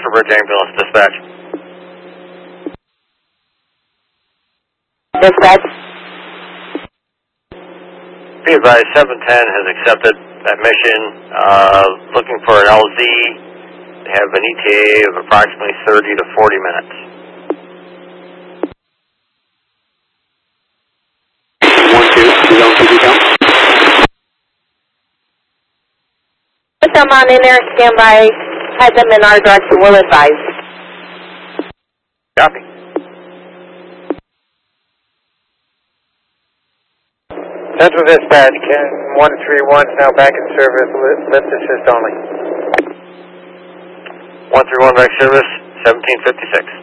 Rocker Bridge Ambulance Dispatch. Dispatch. Be advised, 710 has accepted that mission. Looking for an LZ. They have an ETA of approximately 30 to 40 minutes. 1-2, zone 2 become. Put them on in there, stand by. Head them in our direction, we'll advise. Copy. Central Dispatch, 131 is now back in service, lift assist only. 131 back service, 1756.